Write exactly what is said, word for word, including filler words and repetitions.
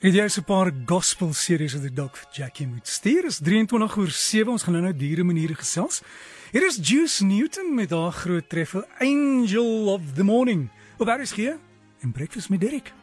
Het jy so 'n paar gospel series wat ek dalk vir Jackie moet stuur? Is drieëntwintig oor sewe, ons gaan nou nou diere maniere gesels. Hier is Juice Newton met haar groot treffer Angel of the Morning. Op R S G en Breakfast met Derek.